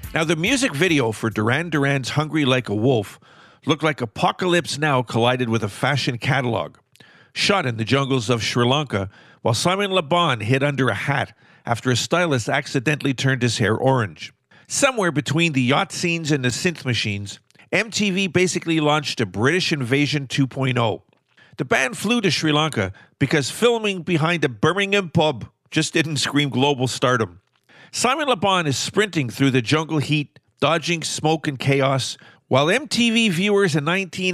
Now, the music video for Duran Duran's Hungry Like a Wolf looked like Apocalypse Now collided with a fashion catalog. Shot in the jungles of Sri Lanka while Simon Le Bon hid under a hat after a stylist accidentally turned his hair orange. Somewhere between the yacht scenes and the synth machines, MTV basically launched a British Invasion 2.0. The band flew to Sri Lanka because filming behind a Birmingham pub just didn't scream global stardom. Simon Le Bon is sprinting through the jungle heat, dodging smoke and chaos, while MTV viewers in